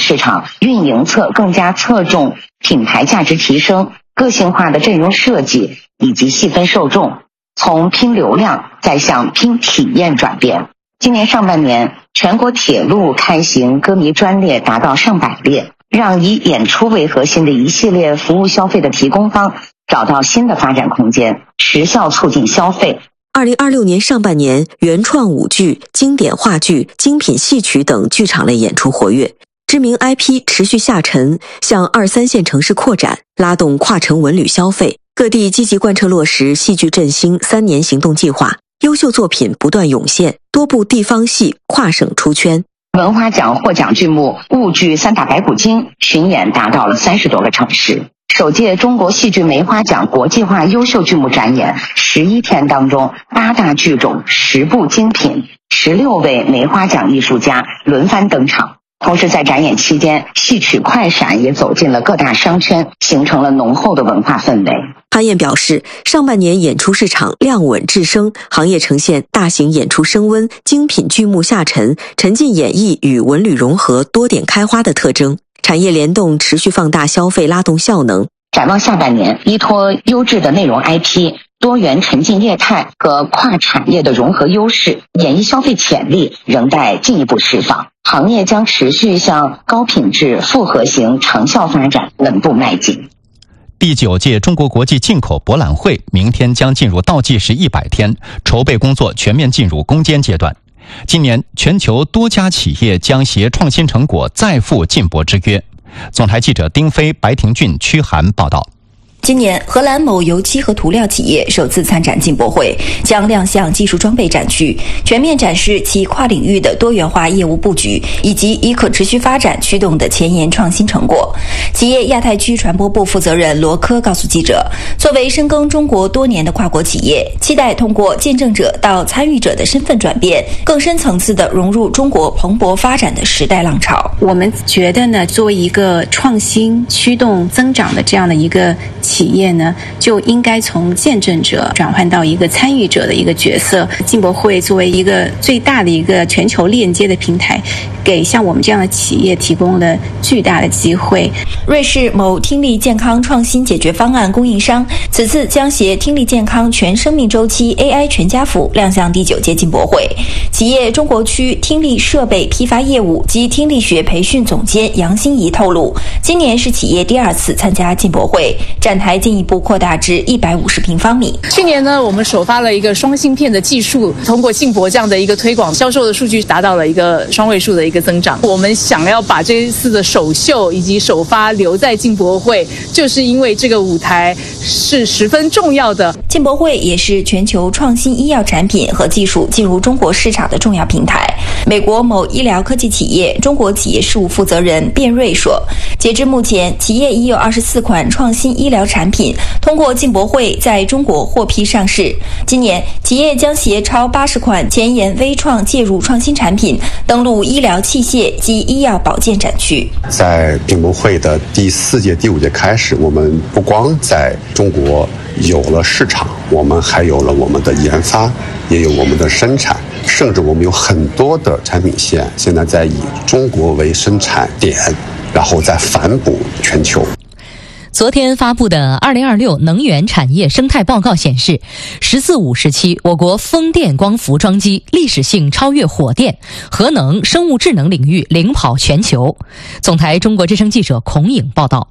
市场，运营侧更加侧重品牌价值提升、个性化的阵容设计以及细分受众，从拼流量再向拼体验转变。今年上半年，全国铁路开行歌迷专列达到上百列，让以演出为核心的一系列服务消费的提供方找到新的发展空间，持效促进消费。 2026年上半年，原创舞剧、经典话剧、精品戏曲等剧场类演出活跃，知名 IP 持续下沉，向2、3线城市扩展，拉动跨城文旅消费。各地积极贯彻落实戏剧振兴3年行动计划，优秀作品不断涌现，多部地方戏跨省出圈。 文华奖获奖剧目婺剧《三打白骨精》巡演达到了30多个城市。首届中国戏剧梅花奖国际化优秀剧目展演11天当中，8大剧种10部精品，16位梅花奖艺术家轮番登场。同时在展演期间，戏曲快闪也走进了各大商圈，形成了浓厚的文化氛围。 潘燕表示，上半年演出市场量稳质升，行业呈现大型演出升温、精品剧目下沉、沉浸演绎与文旅融合、多点开花的特征，产业联动持续放大消费拉动效能。 展望下半年，依托优质的内容 IP、多元沉浸业态和跨产业的融合优势，演艺消费潜力仍待进一步释放。行业将持续向高品质、复合型长效发展稳步迈进。 第9届中国国际进口博览会明天将进入倒计时100天，筹备工作全面进入攻坚阶段。今年，全球多家企业将携创新成果再赴进博之约。总台记者丁飞、白廷俊、屈涵报道。 今年，荷兰某油漆和涂料企业首次参展进博会，将亮相技术装备展区，全面展示其跨领域的多元化业务布局，以及以可持续发展驱动的前沿创新成果。企业亚太区传播部负责人罗科告诉记者，作为深耕中国多年的跨国企业，期待通过见证者到参与者的身份转变，更深层次地融入中国蓬勃发展的时代浪潮。 我们觉得呢，作为一个创新驱动增长的这样的一个企业呢，就应该从见证者转换到一个参与者的一个角色。进博会作为一个最大的一个全球链接的平台，给像我们这样的企业提供了巨大的机会。 瑞士某听力健康创新解决方案供应商此次将携听力健康全生命周期 AI 全家福亮相第9届进博会。企业中国区听力设备批发业务及听力学培训总监杨欣怡透露，今年是企业第2次参加进博会，展台进一步扩大至150平方米。 去年呢，我们首发了一个双芯片的技术，通过进博这样的一个推广，销售的数据达到了一个双位数的一个增长。我们想要把这一次的首秀以及首发留在进博会，就是因为这个舞台是十分重要的。 进博会也是全球创新医药产品和技术进入中国市场的重要平台。美国某医疗科技企业中国企业事务负责人卞瑞说，截至目前，企业已有24款创新医疗产品通过进博会在中国获批上市。今年，企业将携超80款前沿微创介入创新产品登陆医疗器械及医药保健展区。 在进博会的第4届、第5届开始，我们不光在中国有了市场，我们还有了我们的研发，也有我们的生产，甚至我们有很多的产品线现在在以中国为生产点，然后再反哺全球。 昨天发布的2026能源产业生态报告显示，“14五”时期我国风电光伏装机历史性超越火电，核能、生物智能领域领跑全球。总台中国之声记者孔颖报道。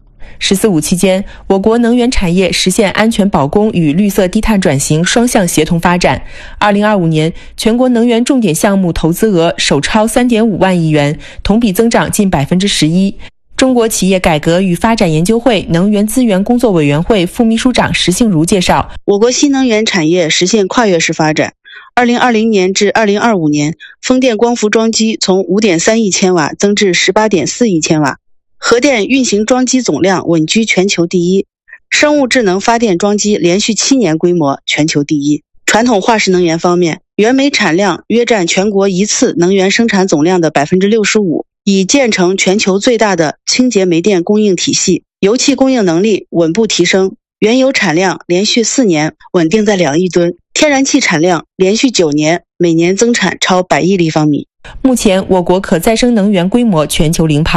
“14五”期间，我国能源产业实现安全保供与绿色低碳转型双向协同发展。2025年，全国能源重点项目投资额首超3.5万亿元，同比增长近11%。中国企业改革与发展研究会能源资源工作委员会副秘书长石杏如介绍， 我国新能源产业实现跨越式发展。2020年至2025年，风电光伏装机从 5.3 亿千瓦增至 18.4 亿千瓦，核电运行装机总量稳居全球第1，生物智能发电装机连续7年规模全球第1。传统化石能源方面，原煤产量约占全国一次能源生产总量的 65%，已建成全球最大的清洁煤电供应体系，油气供应能力稳步提升，原油产量连续4年稳定在2亿吨，天然气产量连续9年每年增产超100亿立方米。 目前，我国可再生能源规模全球领跑。